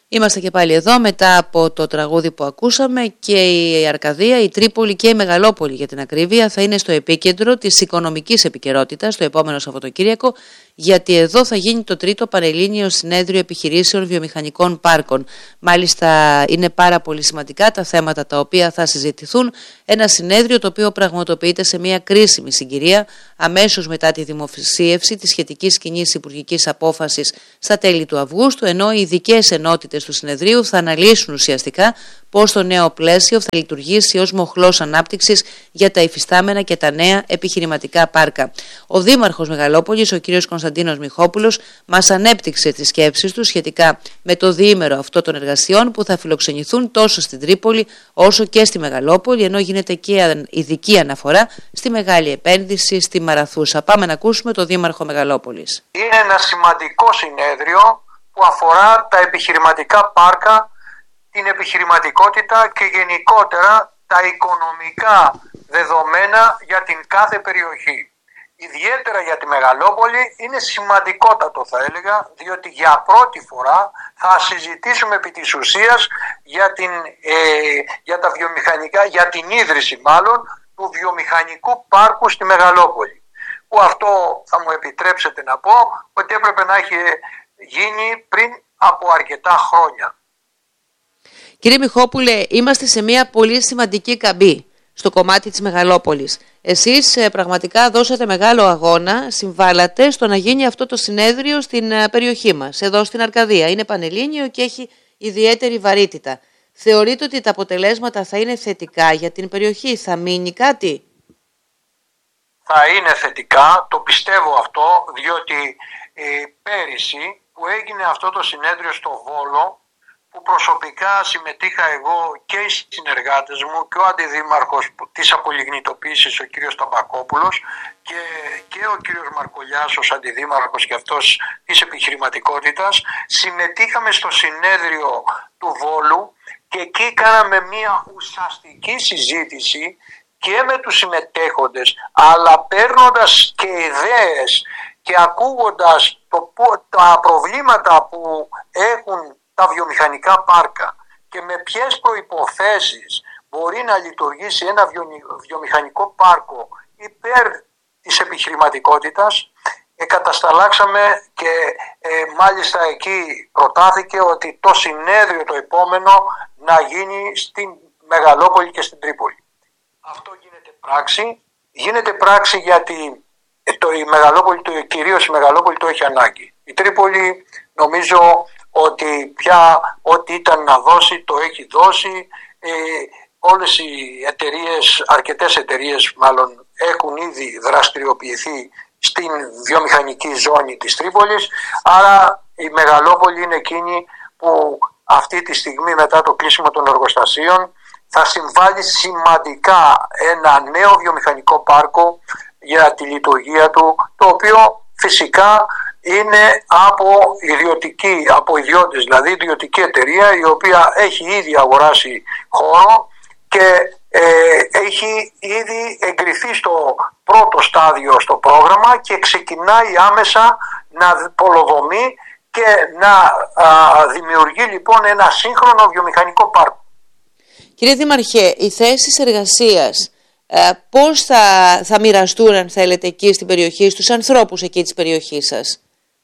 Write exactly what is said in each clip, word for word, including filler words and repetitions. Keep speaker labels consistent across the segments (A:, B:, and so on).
A: Είμαστε και πάλι εδώ μετά από το τραγούδι που ακούσαμε και η Αρκαδία, η Τρίπολη και η Μεγαλόπολη για την ακρίβεια θα είναι στο επίκεντρο της οικονομικής επικαιρότητας το επόμενο Σαββατοκύριακο, γιατί εδώ θα γίνει το τρίτο Πανελλήνιο Συνέδριο Επιχειρήσεων Βιομηχανικών Πάρκων. Μάλιστα είναι πάρα πολύ σημαντικά τα θέματα τα οποία θα συζητηθούν, ένα συνέδριο το οποίο πραγματοποιείται σε μια κρίσιμη συγκυρία αμέσως μετά τη δημοσίευση της σχετικής κοινής υπουργικής απόφασης στα τέλη του Αυγούστου, ενώ οι ειδικές ενότητες του συνεδρίου θα αναλύσουν ουσιαστικά πώς το νέο πλαίσιο θα λειτουργήσει ως μοχλός ανάπτυξης για τα υφιστάμενα και τα νέα επιχειρηματικά πάρκα. Ο Δήμαρχος Μεγαλόπολης, ο κ. Κωνσταντίνος Μιχόπουλος, μας ανέπτυξε τις σκέψεις του σχετικά με το διήμερο αυτό των εργασιών που θα φιλοξενηθούν τόσο στην Τρίπολη όσο και στη Μεγαλόπολη, ενώ γίνεται και ειδική αναφορά στη μεγάλη επένδυση στη Μαραθούσα. Πάμε να ακούσουμε τον Δήμαρχο Μεγαλόπολης.
B: Είναι ένα σημαντικό συνέδριο που αφορά τα επιχειρηματικά πάρκα, την επιχειρηματικότητα και γενικότερα τα οικονομικά δεδομένα για την κάθε περιοχή. Ιδιαίτερα για τη Μεγαλόπολη είναι σημαντικότατο, θα έλεγα, διότι για πρώτη φορά θα συζητήσουμε επί της ουσίας για, την, ε, για τα βιομηχανικά, για την ίδρυση μάλλον του βιομηχανικού πάρκου στη Μεγαλόπολη, που αυτό θα μου επιτρέψετε να πω ότι έπρεπε να έχει γίνει πριν από αρκετά χρόνια.
A: Κύριε Μιχόπουλε, είμαστε σε μια πολύ σημαντική καμπή στο κομμάτι της Μεγαλόπολης. Εσείς ε, πραγματικά δώσατε μεγάλο αγώνα, συμβάλατε στο να γίνει αυτό το συνέδριο στην ε, περιοχή μας, εδώ στην Αρκαδία. Είναι πανελλήνιο και έχει ιδιαίτερη βαρύτητα. Θεωρείτε ότι τα αποτελέσματα θα είναι θετικά για την περιοχή, θα μείνει κάτι?
B: Θα είναι θετικά, το πιστεύω αυτό, διότι ε, πέρυσι που έγινε αυτό το συνέδριο στο Βόλο, που προσωπικά συμμετείχα εγώ και οι συνεργάτες μου και ο αντιδήμαρχος της απολιγνητοποίησης ο κύριος Ταμπακόπουλος και, και ο κύριος Μαρκολιάς ως αντιδήμαρχος και αυτός της επιχειρηματικότητας, συμμετείχαμε στο συνέδριο του Βόλου και εκεί κάναμε μια ουσιαστική συζήτηση και με τους συμμετέχοντες, αλλά παίρνοντας και ιδέες και ακούγοντας το, τα προβλήματα που έχουν τα βιομηχανικά πάρκα και με ποιες προϋποθέσεις μπορεί να λειτουργήσει ένα βιομηχανικό πάρκο υπέρ της επιχειρηματικότητας, εκατασταλάξαμε και ε, μάλιστα εκεί προτάθηκε ότι το συνέδριο το επόμενο να γίνει στην Μεγαλόπολη και στην Τρίπολη. Αυτό γίνεται πράξη, γίνεται πράξη γιατί το, η Μεγαλόπολη, το, κυρίως η Μεγαλόπολη το έχει ανάγκη. Η Τρίπολη νομίζω ότι πια ό,τι ήταν να δώσει το έχει δώσει. Ε, όλες οι εταιρείες, αρκετές εταιρείες μάλλον έχουν ήδη δραστηριοποιηθεί στην βιομηχανική ζώνη της Τρίπολης, άρα η Μεγαλόπολη είναι εκείνη που αυτή τη στιγμή μετά το κλείσιμο των εργοστασίων θα συμβάλλει σημαντικά ένα νέο βιομηχανικό πάρκο για τη λειτουργία του, το οποίο φυσικά είναι από ιδιωτική, από ιδιώτες, δηλαδή ιδιωτική εταιρεία η οποία έχει ήδη αγοράσει χώρο και ε, έχει ήδη εγκριθεί στο πρώτο στάδιο στο πρόγραμμα και ξεκινάει άμεσα να πολοδομεί και να α, δημιουργεί λοιπόν ένα σύγχρονο βιομηχανικό πάρκο.
A: Κύριε Δήμαρχε, οι θέσεις εργασίας ε, πώς θα, θα μοιραστούν αν θέλετε εκεί στην περιοχή, στους ανθρώπους εκεί της περιοχής σας?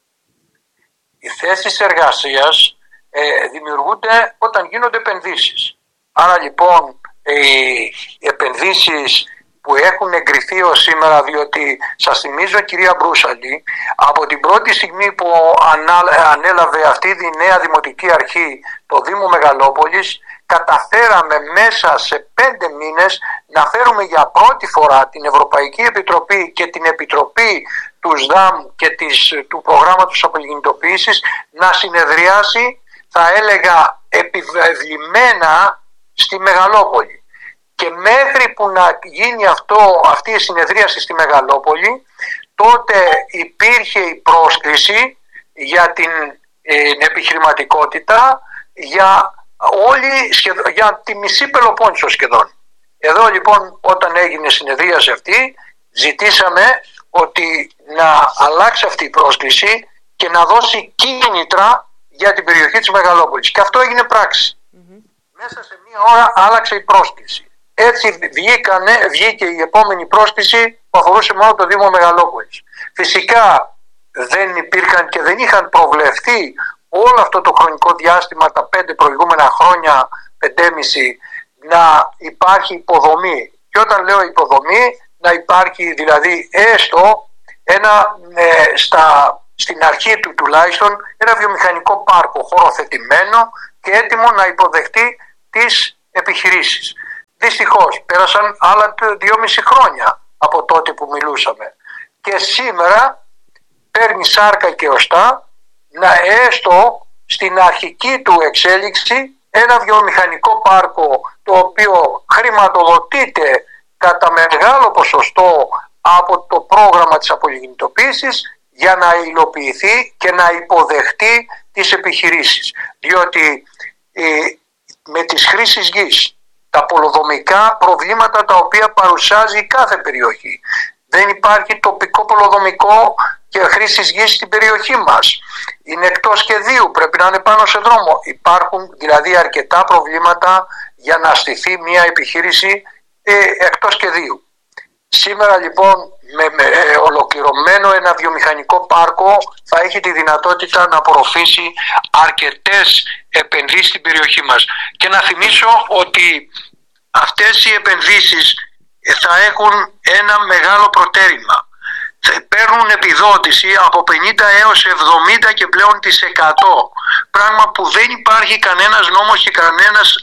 B: Οι θέσεις εργασίας ε, δημιουργούνται όταν γίνονται επενδύσεις. Άρα λοιπόν ε, οι επενδύσεις που έχουν εγκριθεί ως σήμερα, διότι σας θυμίζω κυρία Μπρούσαλη, από την πρώτη στιγμή που ανέλαβε αυτή τη νέα δημοτική αρχή το Δήμο Μεγαλόπολης, καταφέραμε μέσα σε πέντε μήνες να φέρουμε για πρώτη φορά την Ευρωπαϊκή Επιτροπή και την Επιτροπή του ΣΔΑΜ και της, του προγράμματος απολιγνητοποίησης να συνεδριάσει, θα έλεγα, επιβεβλημένα στη Μεγαλόπολη. Και μέχρι που να γίνει αυτό, αυτή η συνεδρίαση στη Μεγαλόπολη, τότε υπήρχε η πρόσκληση για την ε, επιχειρηματικότητα για, όλη, σχεδόν, για τη μισή Πελοπόννησο σχεδόν. Εδώ λοιπόν όταν έγινε συνεδρίαση αυτή ζητήσαμε ότι να αλλάξει αυτή η πρόσκληση και να δώσει κίνητρα για την περιοχή της Μεγαλόπολης. Και αυτό έγινε πράξη. Mm-hmm. Μέσα σε μία ώρα άλλαξε η πρόσκληση. Έτσι βγήκανε, βγήκε η επόμενη πρόσκληση που αφορούσε μόνο το Δήμο Μεγαλόπολης. Φυσικά δεν υπήρχαν και δεν είχαν προβλεφθεί όλο αυτό το χρονικό διάστημα, τα πέντε προηγούμενα χρόνια, πεντέμιση, να υπάρχει υποδομή. Και όταν λέω υποδομή, να υπάρχει δηλαδή έστω ένα, ε, στα, στην αρχή του τουλάχιστον, ένα βιομηχανικό πάρκο χωροθετημένο και έτοιμο να υποδεχτεί τις επιχειρήσεις. Δυστυχώς πέρασαν άλλα δυόμιση χρόνια από τότε που μιλούσαμε. Και σήμερα παίρνει σάρκα και οστά να έστω στην αρχική του εξέλιξη ένα βιομηχανικό πάρκο το οποίο χρηματοδοτείται κατά μεγάλο ποσοστό από το πρόγραμμα της απολιγνητοποίησης για να υλοποιηθεί και να υποδεχτεί τις επιχειρήσεις. Διότι ε, με τις χρήσεις γης, τα πολεοδομικά προβλήματα τα οποία παρουσιάζει κάθε περιοχή, δεν υπάρχει τοπικό πολεοδομικό και χρήσης γης στην περιοχή μας. Είναι εκτός σχεδίου, πρέπει να είναι πάνω σε δρόμο. Υπάρχουν δηλαδή αρκετά προβλήματα για να στηθεί μια επιχείρηση ε, εκτός σχεδίου. Σήμερα λοιπόν με, με ε, ολοκληρωμένο ένα βιομηχανικό πάρκο θα έχει τη δυνατότητα να απορροφήσει αρκετές επενδύσεις στην περιοχή μας. Και να θυμίσω ότι αυτές οι επενδύσεις θα έχουν ένα μεγάλο προτέρημα. Παίρνουν επιδότηση από πενήντα έως εβδομήντα και πλέον της εκατό. Πράγμα που δεν υπάρχει κανένας νόμος και κανένας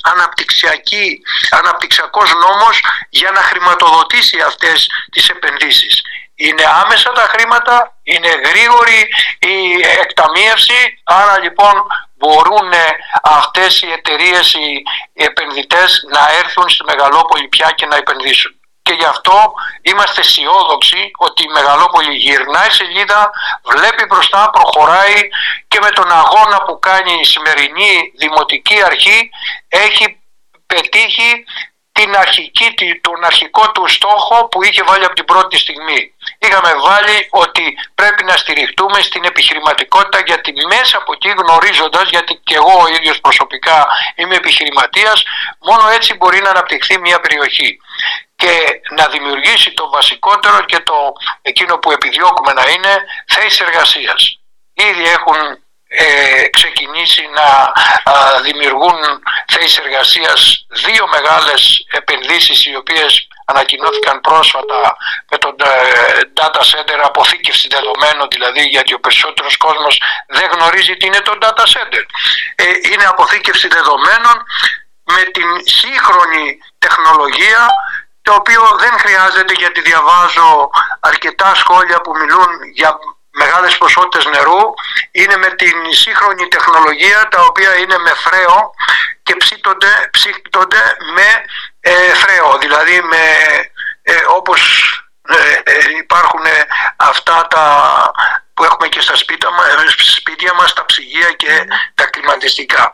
B: αναπτυξιακός νόμος για να χρηματοδοτήσει αυτές τις επενδύσεις. Είναι άμεσα τα χρήματα, είναι γρήγορη η εκταμίευση, άρα λοιπόν μπορούν αυτές οι εταιρείες, οι επενδυτές να έρθουν στη Μεγαλόπολη πια και να επενδύσουν. Και γι' αυτό είμαστε αισιόδοξοι ότι η Μεγαλόπολη γυρνάει σελίδα, βλέπει μπροστά, προχωράει και με τον αγώνα που κάνει η σημερινή Δημοτική Αρχή έχει πετύχει την αρχική, τον αρχικό του στόχο που είχε βάλει από την πρώτη στιγμή. Είχαμε βάλει ότι πρέπει να στηριχτούμε στην επιχειρηματικότητα, γιατί μέσα από εκεί, γνωρίζοντας, γιατί και εγώ ο ίδιος προσωπικά είμαι επιχειρηματίας, μόνο έτσι μπορεί να αναπτυχθεί μια περιοχή και να δημιουργήσει το βασικότερο και το εκείνο που επιδιώκουμε να είναι θέσεις εργασίας. Ήδη έχουν ε, ξεκινήσει να α, δημιουργούν θέσεις εργασίας δύο μεγάλες επενδύσεις οι οποίες ανακοινώθηκαν πρόσφατα με το data center, αποθήκευση δεδομένων δηλαδή, γιατί ο περισσότερος κόσμος δεν γνωρίζει τι είναι το data center. Ε, είναι αποθήκευση δεδομένων με την σύγχρονη τεχνολογία, το οποίο δεν χρειάζεται, γιατί διαβάζω αρκετά σχόλια που μιλούν για μεγάλες ποσότητες νερού. Είναι με την σύγχρονη τεχνολογία, τα οποία είναι με φρέο και ψήτονται, ψήτονται με ε, φρέο, δηλαδή με, ε, όπως ε, ε, υπάρχουν αυτά τα που έχουμε και στα σπίτια μας, σπίτια μας, τα ψυγεία και τα κλιματιστικά.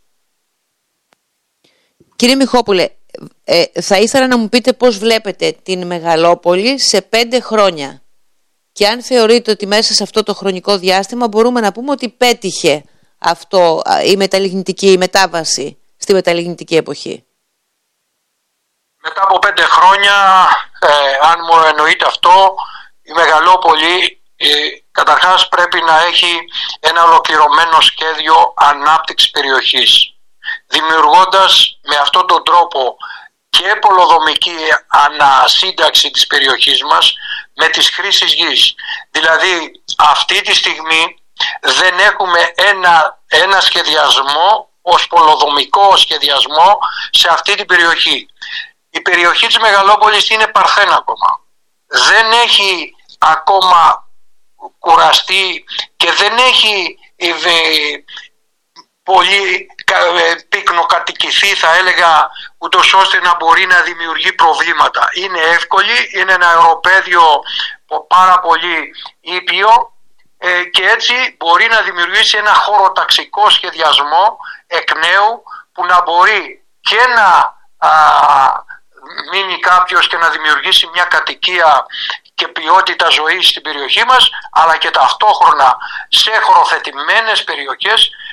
A: Κύριε Μιχόπουλε, ε, θα ήθελα να μου πείτε πώς βλέπετε την Μεγαλόπολη σε πέντε χρόνια και αν θεωρείτε ότι μέσα σε αυτό το χρονικό διάστημα μπορούμε να πούμε ότι πέτυχε αυτό η μεταλλιγνητική, η μετάβαση στη μεταλλιγνητική εποχή.
B: Μετά από πέντε χρόνια, ε, αν μου εννοείτε αυτό, η Μεγαλόπολη ε, καταρχάς πρέπει να έχει ένα ολοκληρωμένο σχέδιο ανάπτυξης περιοχής, δημιουργώντας με αυτόν τον τρόπο και πολεοδομική ανασύνταξη της περιοχής μας με τις χρήσεις γης. Δηλαδή αυτή τη στιγμή δεν έχουμε ένα, ένα σχεδιασμό ως πολεοδομικό σχεδιασμό σε αυτή την περιοχή. Η περιοχή της Μεγαλόπολης είναι παρθένα ακόμα. Δεν έχει ακόμα κουραστεί και δεν έχει πολύ πυκνοκατοικηθεί, θα έλεγα, ούτως ώστε να μπορεί να δημιουργεί προβλήματα. Είναι εύκολη, είναι ένα αεροπέδιο πάρα πολύ ήπιο ε, και έτσι μπορεί να δημιουργήσει ένα χωροταξικό σχεδιασμό εκ νέου που να μπορεί και να α, μείνει κάποιος και να δημιουργήσει μια κατοικία και ποιότητα ζωής στην περιοχή μας, αλλά και ταυτόχρονα σε χωροθετημένες περιοχές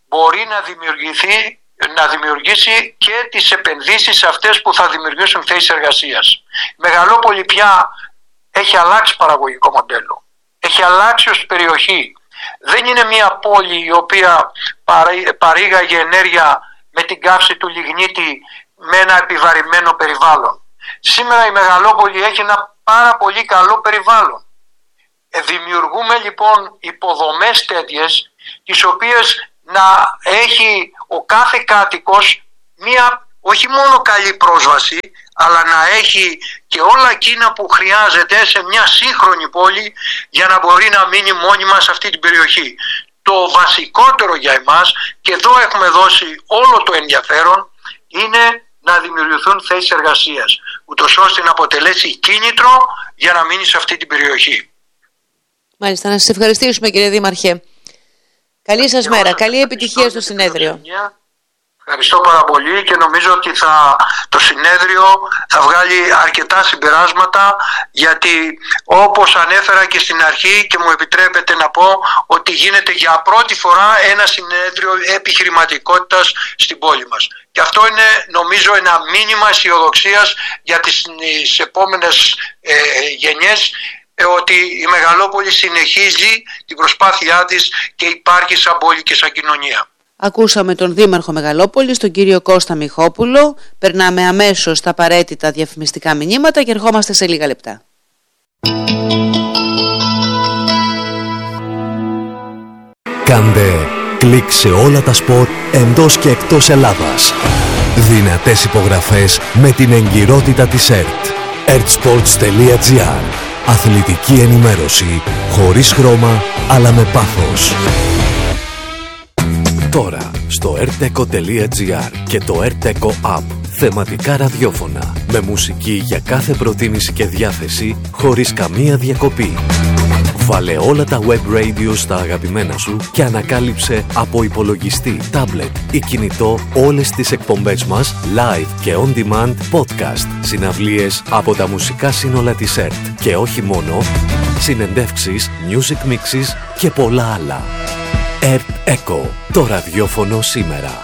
B: μπορεί να δημιουργηθεί, να δημιουργήσει και τις επενδύσεις αυτές που θα δημιουργήσουν θέσεις εργασίας. Η Μεγαλόπολη πια έχει αλλάξει παραγωγικό μοντέλο. Έχει αλλάξει ως περιοχή. Δεν είναι μια πόλη η οποία παρήγαγε ενέργεια με την καύση του λιγνίτη με ένα επιβαρημένο περιβάλλον. Σήμερα η Μεγαλόπολη έχει ένα πάρα πολύ καλό περιβάλλον. Ε, δημιουργούμε λοιπόν υποδομές τέτοιες, τις οποίες να έχει ο κάθε κάτοικος μία όχι μόνο καλή πρόσβαση, αλλά να έχει και όλα εκείνα που χρειάζεται σε μια σύγχρονη πόλη για να μπορεί να μείνει μόνιμα σε αυτή την περιοχή. Το βασικότερο για εμάς, και εδώ έχουμε δώσει όλο το ενδιαφέρον, είναι να δημιουργηθούν θέσεις εργασίας, ούτως ώστε να αποτελέσει κίνητρο για να μείνει σε αυτή την περιοχή.
A: Μάλιστα, να σας ευχαριστήσουμε κύριε Δήμαρχε. Καλή σας μέρα, καλή επιτυχία στο συνέδριο.
B: Ευχαριστώ πάρα πολύ και νομίζω ότι θα, το συνέδριο θα βγάλει αρκετά συμπεράσματα, γιατί όπως ανέφερα και στην αρχή και μου επιτρέπετε να πω ότι γίνεται για πρώτη φορά ένα συνέδριο επιχειρηματικότητας στην πόλη μας. Και αυτό είναι νομίζω ένα μήνυμα αισιοδοξίας για τις, τις επόμενες ε, γενιές, ότι η Μεγαλόπολη συνεχίζει την προσπάθειά της και υπάρχει σαν πόλη και σαν κοινωνία.
A: Ακούσαμε τον Δήμαρχο Μεγαλόπολης, τον κύριο Κώστα Μιχόπουλο. Περνάμε αμέσως στα απαραίτητα διαφημιστικά μηνύματα και ερχόμαστε σε λίγα λεπτά.
C: Κάντε κλικ σε όλα τα σπορ εντός και εκτός Ελλάδας. Δυνατές υπογραφές με την εγκυρότητα της ΕΡΤ. ερτ-σπορτς τελεία τζι άρ. Αθλητική ενημέρωση χωρίς χρώμα αλλά με πάθος. Τώρα στο ερτ-εκο τελεία τζι άρ και το ερτ-εκο App θεματικά ραδιόφωνα με μουσική για κάθε προτίμηση και διάθεση χωρίς καμία διακοπή. Βάλε όλα τα web radio στα αγαπημένα σου και ανακάλυψε από υπολογιστή, τάμπλετ ή κινητό όλες τις εκπομπές μας live και on demand podcast, συναυλίες από τα μουσικά σύνολα της ΕΡΤ και όχι μόνο, συνεντεύξεις, music mixes και πολλά άλλα. ερτ-εκο, το ραδιόφωνο σήμερα.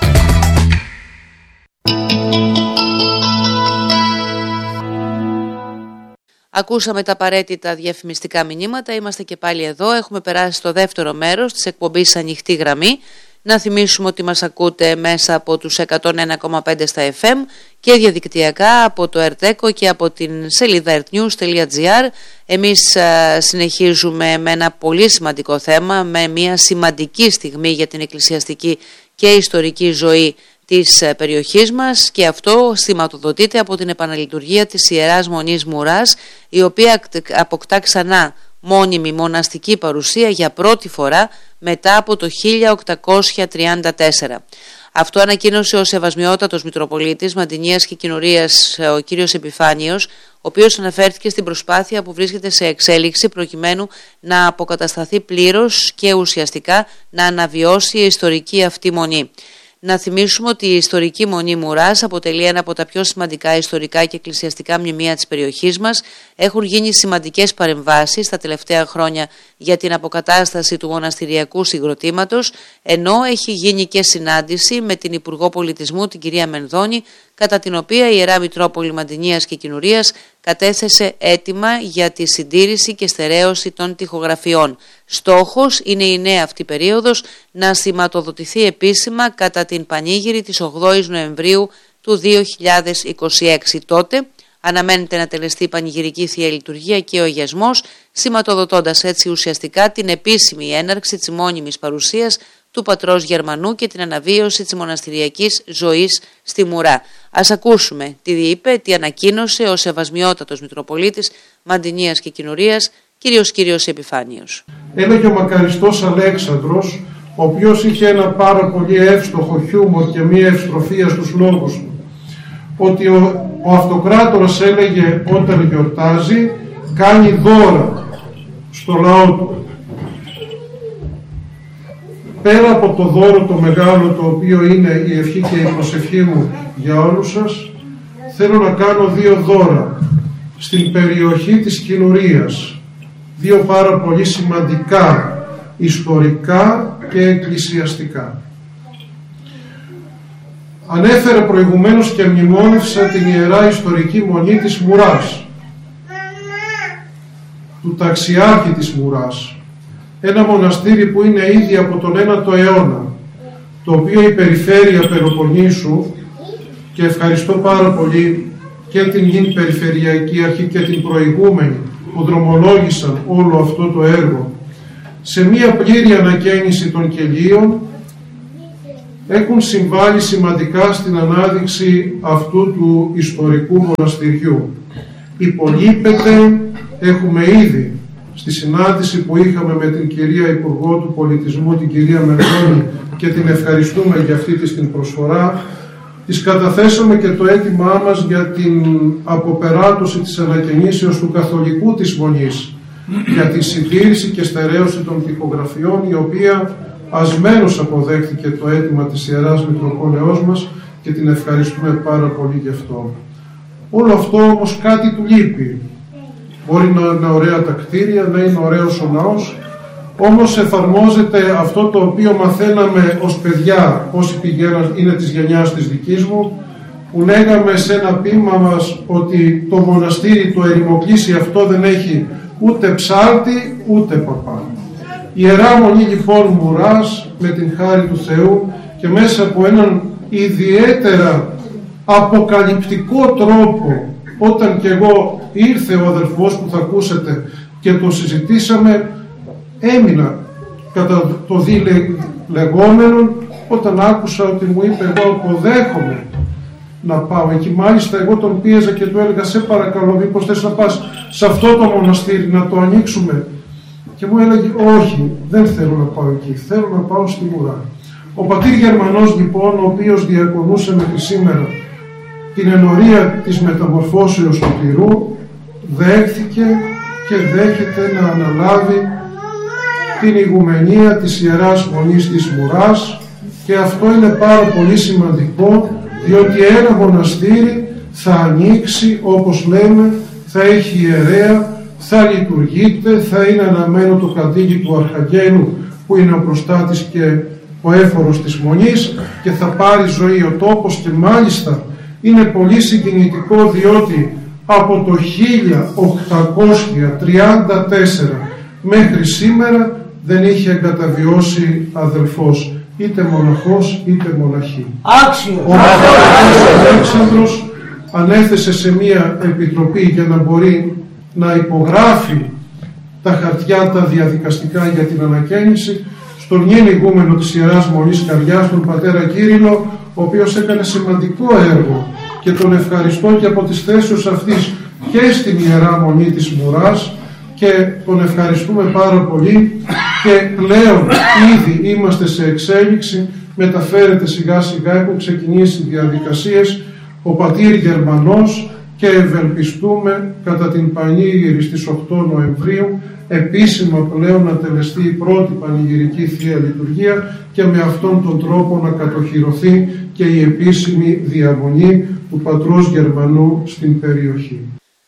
A: Ακούσαμε τα απαραίτητα διαφημιστικά μηνύματα. Είμαστε και πάλι εδώ. Έχουμε περάσει στο δεύτερο μέρος της εκπομπής Ανοιχτή Γραμμή. Να θυμίσουμε ότι μας ακούτε μέσα από τους εκατόν ένα κόμμα πέντε στα εφ εμ και διαδικτυακά από το ερτ-εκο και από την σελίδα ερτ νιους τελεία τζι άρ. Εμείς α, συνεχίζουμε με ένα πολύ σημαντικό θέμα, με μια σημαντική στιγμή για την εκκλησιαστική και ιστορική ζωή της περιοχής μας, και αυτό σηματοδοτείται από την επαναλειτουργία της Ιεράς Μονής Μουράς, η οποία αποκτά ξανά μόνιμη μοναστική παρουσία για πρώτη φορά μετά από το χίλια οκτακόσια τριάντα τέσσερα. Αυτό ανακοίνωσε ο Σεβασμιότατος Μητροπολίτης Μαντινίας και Κοινορίας, ο κύριος Επιφάνιος, ο οποίος αναφέρθηκε στην προσπάθεια που βρίσκεται σε εξέλιξη προκειμένου να αποκατασταθεί πλήρως και ουσιαστικά να αναβιώσει η ιστορική αυτή μονή. Να θυμίσουμε ότι η ιστορική Μονή Μουράς αποτελεί ένα από τα πιο σημαντικά ιστορικά και εκκλησιαστικά μνημεία της περιοχής μας. Έχουν γίνει σημαντικές παρεμβάσεις τα τελευταία χρόνια για την αποκατάσταση του μοναστηριακού συγκροτήματος, ενώ έχει γίνει και συνάντηση με την Υπουργό Πολιτισμού, την κυρία Μενδώνη, κατά την οποία η Ιερά Μητρόπολη Μαντινίας και Κοινουρίας κατέθεσε αίτημα για τη συντήρηση και στερέωση των τοιχογραφιών. Στόχος είναι η νέα αυτή περίοδος να σηματοδοτηθεί επίσημα κατά την Πανήγυρη της ογδόης Νοεμβρίου του δύο χιλιάδες είκοσι έξι. Τότε αναμένεται να τελεστεί πανηγυρική Θεία Λειτουργία και ο αγιασμός, σηματοδοτώντας έτσι ουσιαστικά την επίσημη έναρξη της μόνιμης παρουσίας του πατρός Γερμανού και την αναβίωση της μοναστηριακής ζωής στη Μουρά. Ας ακούσουμε τι είπε, τι ανακοίνωσε ο Σεβασμιότατος Μητροπολίτης Μαντινίας και Κοινουρίας, κύριος κύριος Επιφάνιος.
D: Έλεγε ο μακαριστός Αλέξανδρος, ο οποίος είχε ένα πάρα πολύ εύστοχο χιούμορ και μία ευστροφία στους λόγους του, ότι ο, ο αυτοκράτορας έλεγε όταν γιορτάζει κάνει δώρα στο λαό του. Πέρα από το δώρο το μεγάλο το οποίο είναι η ευχή και η προσευχή μου για όλους σας, θέλω να κάνω δύο δώρα στην περιοχή της Κοινουρίας, δύο πάρα πολύ σημαντικά ιστορικά και εκκλησιαστικά. Ανέφερε προηγουμένως και μνημόνευσε την Ιερά Ιστορική Μονή της Μουράς, του Ταξιάρχη της Μουράς, ένα μοναστήρι που είναι ήδη από τον ένατο αιώνα, το οποίο η περιφέρεια Πελοποννήσου, και ευχαριστώ πάρα πολύ και την νυν Περιφερειακή Αρχή και την προηγούμενη που δρομολόγησαν όλο αυτό το έργο, σε μία πλήρη ανακαίνιση των κελίων, έχουν συμβάλει σημαντικά στην ανάδειξη αυτού του ιστορικού μοναστηριού. Υπολείπεται, έχουμε ήδη στη συνάντηση που είχαμε με την κυρία Υπουργό του Πολιτισμού, την κυρία Μερδόνη, και την ευχαριστούμε για αυτή της την προσφορά, της καταθέσαμε και το αίτημά μας για την αποπεράτωση της ανακαινήσεως του καθολικού της Μονής, για τη συντήρηση και στερέωση των τοιχογραφιών, η οποία ασμένως αποδέχθηκε το αίτημα της Ιεράς Μητροπόλεως μας και την ευχαριστούμε πάρα πολύ γι' αυτό. Όλο αυτό όμως κάτι του λείπει. Μπορεί να είναι ωραία τα κτίρια, να είναι ωραίος ο ναός, όμως εφαρμόζεται αυτό το οποίο μαθαίναμε ως παιδιά, όσοι πηγαίναν, είναι της γενιάς της δικής μου, που λέγαμε σε ένα ποίημα μας ότι το μοναστήρι του Ερημοκλήση αυτό δεν έχει ούτε ψάλτη ούτε παπά. Η Ιερά Μονή λοιπόν Μουράς, με την χάρη του Θεού και μέσα από έναν ιδιαίτερα αποκαλυπτικό τρόπο, όταν και εγώ ήρθε ο αδερφός που θα ακούσετε και το συζητήσαμε, έμεινα κατά το δι λεγόμενον, όταν άκουσα ότι μου είπε εγώ αποδέχομαι να πάω εκεί. Μάλιστα εγώ τον πίεζα και του έλεγα σε παρακαλώ μήπως θες να πας σε αυτό το μοναστήρι να το ανοίξουμε, και μου έλεγε όχι, δεν θέλω να πάω εκεί, θέλω να πάω στη Μουρά. Ο πατήρ Γερμανός λοιπόν, ο οποίος διακονούσε μέχρι σήμερα την ενορία της μεταμορφώσεως του Τυρού, δέχθηκε και δέχεται να αναλάβει την ηγουμενία της Ιεράς Μονής της Μουράς, και αυτό είναι πάρα πολύ σημαντικό, διότι ένα μοναστήρι θα ανοίξει, όπως λέμε, θα έχει ιερέα, θα λειτουργείται, θα είναι αναμένο το καντήλι του Αρχαγγέλου που είναι ο προστάτης και ο έφορος της Μονής, και θα πάρει ζωή ο τόπος. Και μάλιστα είναι πολύ συγκινητικό, διότι από το χίλια οκτακόσια τριάντα τέσσερα μέχρι σήμερα δεν είχε εγκαταβιώσει αδελφός, είτε μοναχός είτε μοναχή. Άξιο! Ο πατέρ Αλέξανδρος ανέθεσε σε μία επιτροπή για να μπορεί να υπογράφει τα χαρτιά τα διαδικαστικά για την ανακαίνιση στον νυν ηγούμενο της Ιεράς Μονής Καρδιάς, τον πατέρα Κύριλλο, ο οποίος έκανε σημαντικό έργο και τον ευχαριστώ και από τις θέσεις αυτής και στην Ιερά Μονή της Μουράς, και τον ευχαριστούμε πάρα πολύ, και πλέον ήδη είμαστε σε εξέλιξη, μεταφέρεται σιγά σιγά, έχουν ξεκινήσει διαδικασίες, ο πατήρ Γερμανός, και ευελπιστούμε κατά την Πανήγυρη στις οκτώ Νοεμβρίου επίσημα πλέον να τελεστεί η πρώτη πανηγυρική Θεία Λειτουργία, και με αυτόν τον τρόπο να κατοχυρωθεί και η επίσημη διαμονή του πατρός Γερμανού στην περιοχή.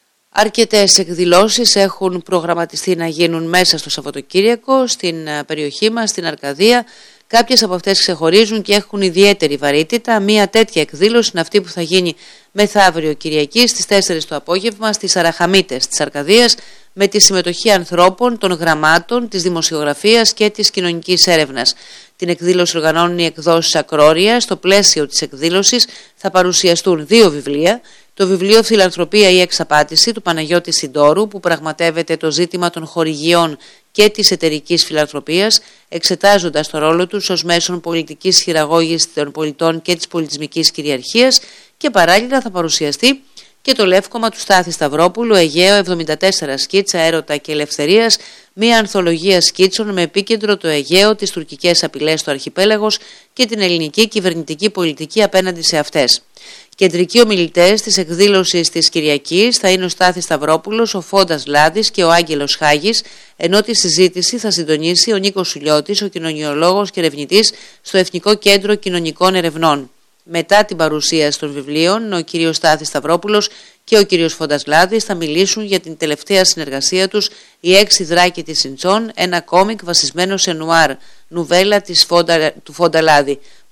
A: Αρκετές εκδηλώσεις έχουν προγραμματιστεί να γίνουν μέσα στο Σαββατοκύριακο στην περιοχή μας, στην Αρκαδία. Κάποιες από αυτές ξεχωρίζουν και έχουν ιδιαίτερη βαρύτητα. Μία τέτοια εκδήλωση είναι αυτή που θα γίνει μεθαύριο Κυριακή στις τέσσερις το απόγευμα στις Αραχαμίτες της Αρκαδίας, με τη συμμετοχή ανθρώπων, των γραμμάτων, της δημοσιογραφίας και της κοινωνικής έρευνας. Την εκδήλωση οργανώνουν οι εκδόσεις Ακρόρια. Στο πλαίσιο της εκδήλωσης θα παρουσιαστούν δύο βιβλία. Το βιβλίο «Φιλανθρωπία ή Εξαπάτηση» του Παναγιώτη Συντόρου, που πραγματεύεται το ζήτημα των χορηγιών και της εταιρικής φιλανθρωπίας, εξετάζοντας το ρόλο τους ως μέσον πολιτικής χειραγώγησης των πολιτών και της πολιτισμικής κυριαρχίας, και παράλληλα θα παρουσιαστεί και το Λεύκομα του Στάθη Σταυρόπουλου, Αιγαίο εβδομήντα τέσσερα σκίτσα έρωτα και ελευθερίας, μια ανθολογία σκίτσων με επίκεντρο το Αιγαίο, τις τουρκικές απειλές στο αρχιπέλαγος και την ελληνική κυβερνητική πολιτική απέναντι σε αυτές. Κεντρικοί ομιλητές της εκδήλωσης της Κυριακής θα είναι ο Στάθης Σταυρόπουλος, ο Φόντας Λάδης και ο Άγγελος Χάγης, ενώ τη συζήτηση θα συντονίσει ο Νίκος Σουλιώτης, ο κοινωνιολόγος και ερευνητής στο Εθνικό Κέντρο Κοινωνικών Ερευνών. Μετά την παρουσίαση των βιβλίων, ο κύριος Στάθης Σταυρόπουλος και ο κύριος Φόντας Λάδης θα μιλήσουν για την τελευταία συνεργασία τους, «Οι έξι δράκοι της Ιντσών», ένα κόμικ βασισμένο σε νουάρ, νουβέλα της Φόντα, του Φόντα Λάδη.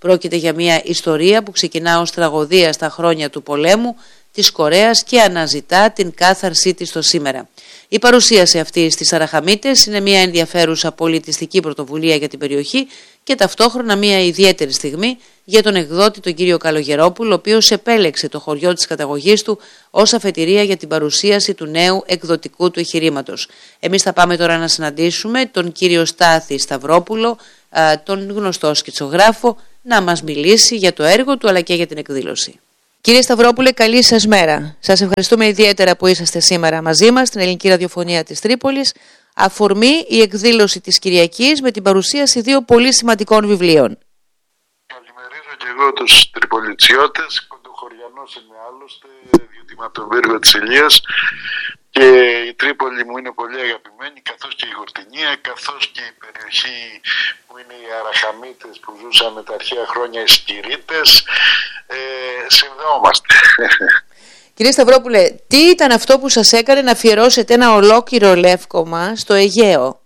A: Πρόκειται για μια ιστορία που ξεκινά ως τραγωδία στα χρόνια του πολέμου της Κορέας και αναζητά την κάθαρσή της στο σήμερα. Η παρουσίαση αυτή στις Αραχαμίτες είναι μια ενδιαφέρουσα πολιτιστική πρωτοβουλία για την περιοχή και ταυτόχρονα μια ιδιαίτερη στιγμή για τον εκδότη τον κύριο Καλογερόπουλο, ο οποίος επέλεξε το χωριό της καταγωγής του ως αφετηρία για την παρουσίαση του νέου εκδοτικού του εγχειρήματος. Εμείς θα πάμε τώρα να συναντήσουμε τον κύριο Στάθη Σταυρόπουλο, τον γνωστό σκητσογράφο, να μας μιλήσει για το έργο του αλλά και για την εκδήλωση. Κύριε Σταυρόπουλε, καλή σας μέρα. Σας ευχαριστούμε ιδιαίτερα που είσαστε σήμερα μαζί μας στην Ελληνική Ραδιοφωνία της Τρίπολης. Αφορμή η εκδήλωση της Κυριακής με την παρουσίαση δύο πολύ σημαντικών βιβλίων.
E: Καλημερίζω και εγώ τους τριπολιτσιώτες. Κοντοχωριανός είμαι άλλωστε, διότι είμαι από τον πύργο της Ηλίας και η Τρίπολη μου είναι πολύ αγαπημένη, καθώς και η Γορτινία, καθώς και η περιοχή που είναι οι Αραχαμίτες που ζούσαμε τα αρχαία χρόνια, οι Σκυρίτες. Ε, συνδεόμαστε.
A: Κύριε Σταυρόπουλε, τι ήταν αυτό που σας έκανε να αφιερώσετε ένα ολόκληρο λεύκομα στο Αιγαίο?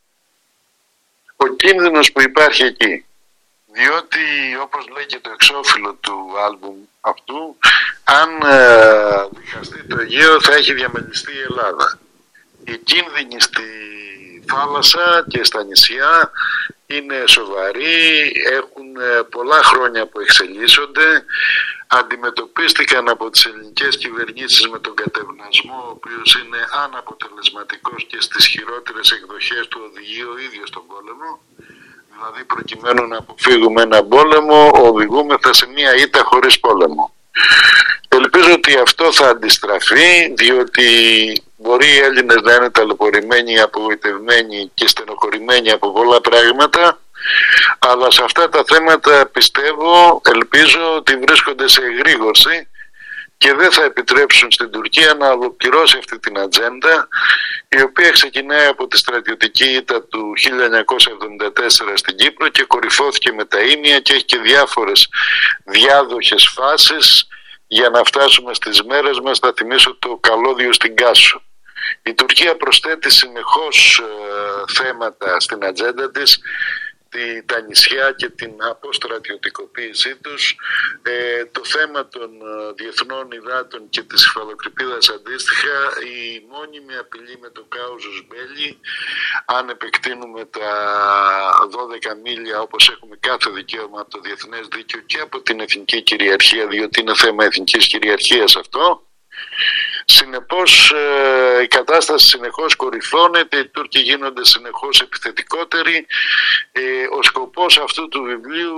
E: Ο κίνδυνος που υπάρχει εκεί. Διότι, όπως λέει και το εξώφυλλο του άλμπουμ αυτού, αν ε, διχαστεί το Αιγαίο θα έχει διαμελιστεί η Ελλάδα. Οι κίνδυνοι στη θάλασσα και στα νησιά είναι σοβαροί, έχουν πολλά χρόνια που εξελίσσονται, αντιμετωπίστηκαν από τις ελληνικές κυβερνήσεις με τον κατευνασμό, ο οποίος είναι αναποτελεσματικός και στις χειρότερες εκδοχές του οδηγεί ο ίδιος τον πόλεμο. Δηλαδή, προκειμένου να αποφύγουμε έναν πόλεμο, οδηγούμεθα σε μια ήττα χωρίς πόλεμο. Ελπίζω ότι αυτό θα αντιστραφεί, διότι μπορεί οι Έλληνες να είναι ταλαιπωρημένοι, απογοητευμένοι και στενοχωρημένοι από πολλά πράγματα, αλλά σε αυτά τα θέματα πιστεύω, ελπίζω ότι βρίσκονται σε εγρήγορση και δεν θα επιτρέψουν στην Τουρκία να ολοκληρώσει αυτή την ατζέντα, η οποία ξεκινάει από τη στρατιωτική ήττα του χίλια εννιακόσια εβδομήντα τέσσερα στην Κύπρο και κορυφώθηκε με τα Ήμια και έχει και διάφορες διάδοχες φάσεις για να φτάσουμε στις μέρες μας. Θα θυμίσω το καλώδιο στην Κάσο. Η Τουρκία προσθέτει συνεχώς ε, θέματα στην ατζέντα της, τα νησιά και την αποστρατιωτικοποίησή τους, ε, το θέμα των διεθνών υδάτων και της υφαλοκρηπίδας αντίστοιχα, η μόνιμη απειλή με το κάουζους μπέλι, αν επεκτείνουμε τα δώδεκα μίλια όπως έχουμε κάθε δικαίωμα από το διεθνές δίκαιο και από την εθνική κυριαρχία, διότι είναι θέμα εθνικής κυριαρχίας αυτό. Συνεπώς η κατάσταση συνεχώς κορυφώνεται, οι Τούρκοι γίνονται συνεχώς επιθετικότεροι. Ο σκοπός αυτού του βιβλίου,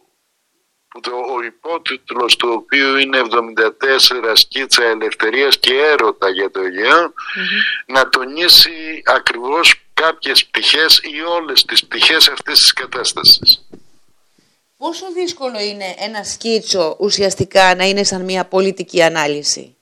E: ο υπότιτλος του οποίου είναι εβδομήντα τέσσερα σκίτσα ελευθερίας και έρωτα για το Αιγαίο, mm-hmm. να τονίσει ακριβώς κάποιες πτυχές ή όλες τις πτυχές αυτής της κατάστασης.
A: Πόσο δύσκολο είναι ένα σκίτσο ουσιαστικά να είναι σαν μια πολιτική ανάλυση?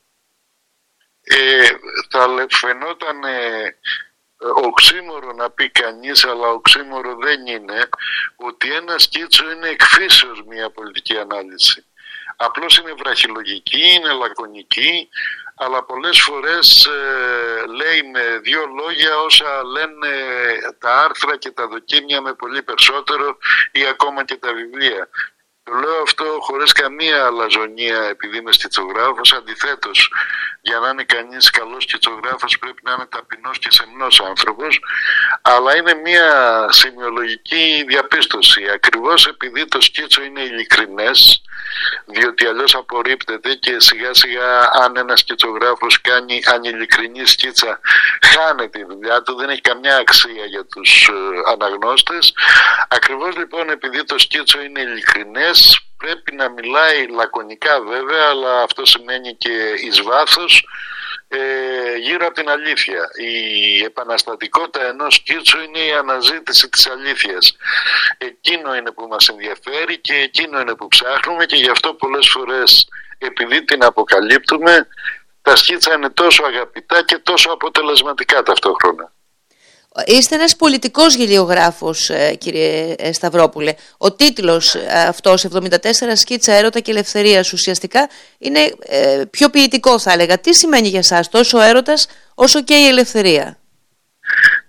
E: Ε, θα φαινόταν ε, οξύμορο να πει κανείς, αλλά οξύμορο δεν είναι, ότι ένα σκίτσο είναι εκφύσεως μια πολιτική ανάλυση. Απλώς είναι βραχυλογική, είναι λακωνική, αλλά πολλές φορές ε, λέει με δύο λόγια όσα λένε τα άρθρα και τα δοκίμια με πολύ περισσότερο ή ακόμα και τα βιβλία. Το λέω αυτό χωρίς καμία αλαζονία επειδή είμαι σκητσογράφος, αντιθέτως, για να είναι κανείς καλός σκητσογράφος πρέπει να είναι ταπεινός και σεμνός άνθρωπος, αλλά είναι μια σημειολογική διαπίστωση, ακριβώς επειδή το σκίτσο είναι ειλικρινές, διότι αλλιώς απορρίπτεται και σιγά σιγά αν ένας σκητσογράφος κάνει ανειλικρινή σκίτσα χάνεται η δουλειά του, δεν έχει καμιά αξία για τους αναγνώστες. Ακριβώς λοιπόν επειδή το σκίτσο είναι ειλικρινές, πρέπει να μιλάει λακωνικά βέβαια, αλλά αυτό σημαίνει και εις βάθος, ε, γύρω από την αλήθεια. Η επαναστατικότητα ενός σκίτσου είναι η αναζήτηση της αλήθειας. Εκείνο είναι που μας ενδιαφέρει και εκείνο είναι που ψάχνουμε, και γι' αυτό πολλές φορές, επειδή την αποκαλύπτουμε, τα σκίτσα είναι τόσο αγαπητά και τόσο αποτελεσματικά ταυτόχρονα.
A: Είστε ένας πολιτικός γελιογράφος, κύριε Σταυρόπουλε. Ο τίτλος αυτός, εβδομήντα τέσσερα σκίτσα έρωτα και ελευθερίας, ουσιαστικά είναι ε, πιο ποιητικό θα έλεγα. Τι σημαίνει για σας τόσο ο έρωτας όσο και η ελευθερία?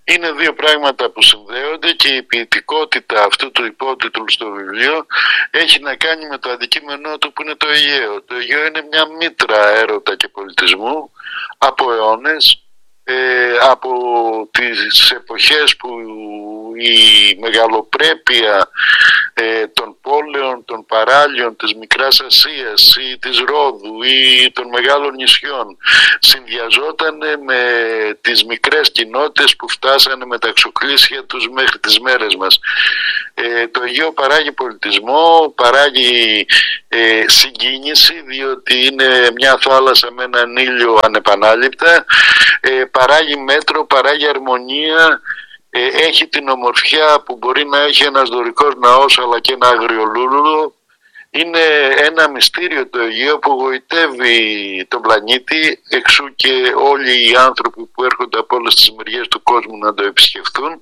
E: Είναι δύο πράγματα που συνδέονται και η ποιητικότητα αυτού του υπότιτλου στο βιβλίο έχει να κάνει με το αντικείμενό του που είναι το Αιγαίο. Το Αιγαίο είναι μια μήτρα έρωτα και πολιτισμού από αιώνες, ε, από τις εποχές που η μεγαλοπρέπεια ε, των πόλεων, των παράλιων της Μικράς Ασίας ή της Ρόδου ή των μεγάλων νησιών συνδυαζόταν με τις μικρές κοινότητες που φτάσανε με τα εξοκλήσια τους μέχρι τις μέρες μας. Ε, το Αιγαίο παράγει πολιτισμό, παράγει ε, συγκίνηση, διότι είναι μια θάλασσα με έναν ήλιο ανεπανάληπτα, ε, παράγει μέτρο, παράγει αρμονία, ε, έχει την ομορφιά που μπορεί να έχει ένας δωρικός ναός αλλά και ένα αγριολούλουδο. Είναι ένα μυστήριο το Αιγαίο που γοητεύει τον πλανήτη, εξού και όλοι οι άνθρωποι που έρχονται από όλες τις μεριές του κόσμου να το επισκεφθούν.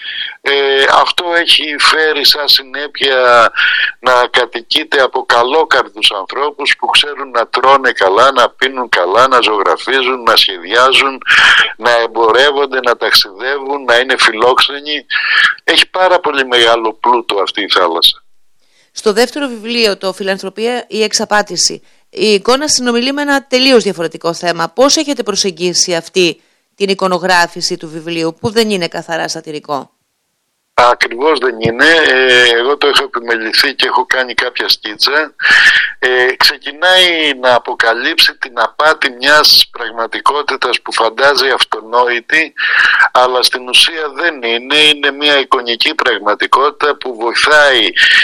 E: Ε, αυτό έχει φέρει σαν συνέπεια να κατοικείται από καλόκαρδους ανθρώπους που ξέρουν να τρώνε καλά, να πίνουν καλά, να ζωγραφίζουν, να σχεδιάζουν, να εμπορεύονται, να ταξιδεύουν, να είναι φιλόξενοι. Έχει πάρα πολύ μεγάλο πλούτο αυτή η θάλασσα.
A: Στο δεύτερο βιβλίο, το «Φιλανθρωπία ή εξαπάτηση», η εικόνα συνομιλεί με ένα τελείως διαφορετικό θέμα. Πώς έχετε προσεγγίσει αυτή την εικονογράφηση του βιβλίου, που δεν είναι καθαρά σατιρικό?
E: Ακριβώς δεν είναι. Ε, εγώ το έχω επιμεληθεί και έχω κάνει κάποια σκίτσα. Ε, ξεκινάει να αποκαλύψει την απάτη μιας πραγματικότητας που φαντάζει αυτονόητη, αλλά στην ουσία δεν είναι. Είναι μια εικονική πραγματικότητα που βοηθάει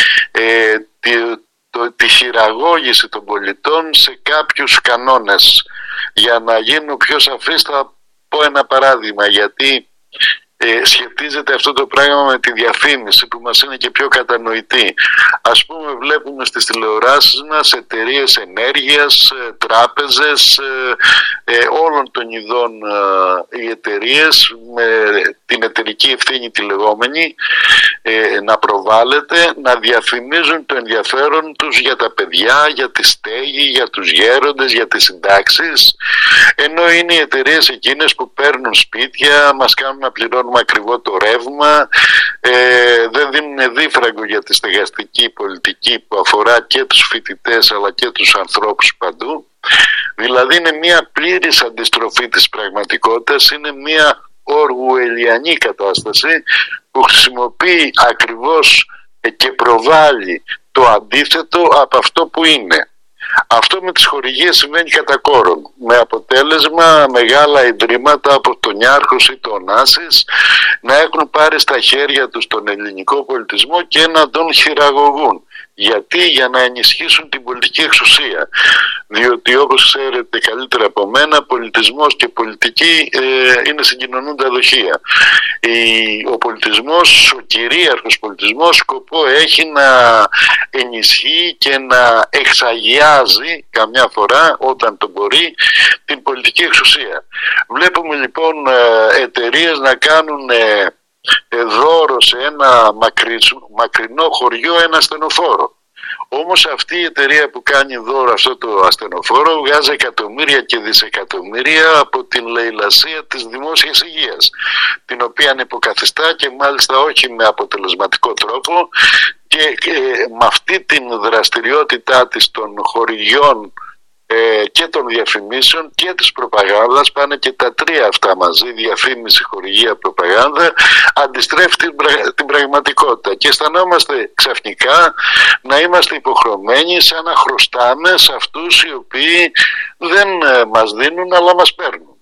E: ε, τη, το, τη χειραγώγηση των πολιτών σε κάποιους κανόνες. Για να γίνω πιο σαφής θα πω ένα παράδειγμα, γιατί Ε, σχετίζεται αυτό το πράγμα με τη διαφήμιση που μας είναι και πιο κατανοητή. Ας πούμε, βλέπουμε στις τηλεοράσεις μας εταιρείες ενέργειας, τράπεζες, ε, ε, όλων των ειδών ε, οι εταιρείες με την εταιρική ευθύνη τη λεγόμενη ε, να προβάλλεται, να διαφημίζουν το ενδιαφέρον τους για τα παιδιά, για τη στέγη, για τους γέροντες, για τις συντάξεις, ενώ είναι οι εταιρείες εκείνες που παίρνουν σπίτια, μας κάνουν να πληρώνουν ακριβό το ρεύμα, ε, δεν δίνουν δίφραγκο για τη στεγαστική πολιτική που αφορά και τους φοιτητές αλλά και τους ανθρώπους παντού. Δηλαδή είναι μια πλήρης αντιστροφή της πραγματικότητας, είναι μια οργουελιανή κατάσταση που χρησιμοποιεί ακριβώς και προβάλλει το αντίθετο από αυτό που είναι. Αυτό με τις χορηγίες συμβαίνει κατά κόρον, με αποτέλεσμα μεγάλα ιδρύματα από τον Νιάρχος ή τον Άσης να έχουν πάρει στα χέρια τους τον ελληνικό πολιτισμό και να τον χειραγωγούν. Γιατί? Για να ενισχύσουν την πολιτική εξουσία. Διότι όπως ξέρετε καλύτερα από μένα, πολιτισμός και πολιτική ε, είναι συγκοινωνούντα δοχεία. Η, ο πολιτισμός, ο κυρίαρχος πολιτισμός σκοπό έχει να ενισχύει και να εξαγιάζει καμιά φορά όταν το μπορεί την πολιτική εξουσία. Βλέπουμε λοιπόν εταιρείες να κάνουν ε, δώρο σε ένα μακρινό χωριό ένα ασθενοφόρο. Όμως αυτή η εταιρεία που κάνει δώρο αυτό το ασθενοφόρο βγάζει εκατομμύρια και δισεκατομμύρια από την λαιλασία της δημόσιας υγείας, την οποία υποκαθιστά και μάλιστα όχι με αποτελεσματικό τρόπο, και, και με αυτή την δραστηριότητά της των χορηγιών ε, και των διαφημίσεων και της προπαγάνδας, πάνε και τα τρία αυτά μαζί, διαφήμιση, χορηγία, προπαγάνδα, αντιστρέφει την, πρα, την πραγματικότητα και αισθανόμαστε ξαφνικά να είμαστε υποχρεωμένοι σαν να χρωστάμε σε αυτούς οι οποίοι δεν μας δίνουν αλλά μας παίρνουν.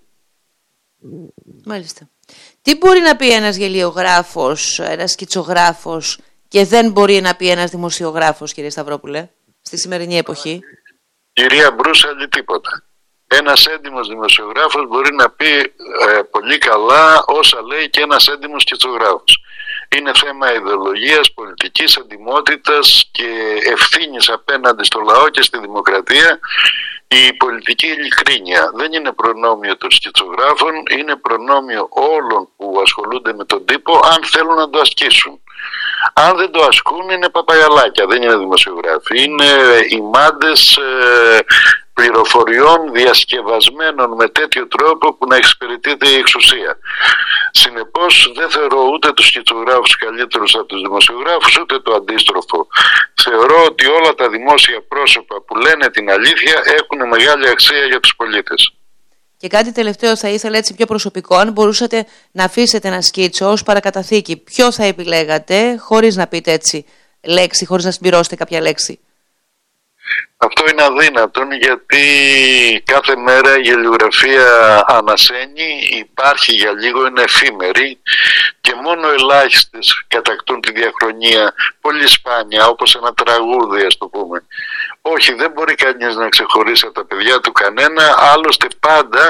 A: Μάλιστα. Τι μπορεί να πει ένας γελιογράφος, ένας σκητσογράφος και δεν μπορεί να πει ένας δημοσιογράφος, κύριε Σταυρόπουλε, στη σημερινή εποχή?
E: Κυρία Μπρούσαλη, τίποτα. Ένας έντιμος δημοσιογράφος μπορεί να πει ε, πολύ καλά όσα λέει και ένας έντιμος σκητσογράφος. Είναι θέμα ιδεολογίας, πολιτικής εντιμότητας και ευθύνης απέναντι στο λαό και στη δημοκρατία. Η πολιτική ειλικρίνεια δεν είναι προνόμιο των σκητσογράφων, είναι προνόμιο όλων που ασχολούνται με τον τύπο αν θέλουν να το ασκήσουν. Αν δεν το ασκούν είναι παπαγαλάκια, δεν είναι δημοσιογράφοι. Είναι οι μάντες ε, πληροφοριών διασκευασμένων με τέτοιο τρόπο που να εξυπηρετείται η εξουσία. Συνεπώς δεν θεωρώ ούτε τους κιτσογράφους καλύτερους από τους δημοσιογράφους, ούτε το αντίστροφο. Θεωρώ ότι όλα τα δημόσια πρόσωπα που λένε την αλήθεια έχουν μεγάλη αξία για τους πολίτες.
A: Και κάτι τελευταίο θα ήθελα, έτσι πιο προσωπικό, αν μπορούσατε να αφήσετε ένα σκίτσο ως παρακαταθήκη, ποιο θα επιλέγατε, χωρίς να πείτε έτσι λέξη, χωρίς να συμπληρώσετε κάποια λέξη?
E: Αυτό είναι αδύνατον, γιατί κάθε μέρα η γελιογραφία ανασένει, υπάρχει για λίγο, είναι εφήμερη και μόνο ελάχιστες κατακτούν τη διαχρονία, πολύ σπάνια, όπως ένα τραγούδι, ας το πούμε. Όχι, δεν μπορεί κανείς να ξεχωρίσει από τα παιδιά του κανένα, άλλωστε πάντα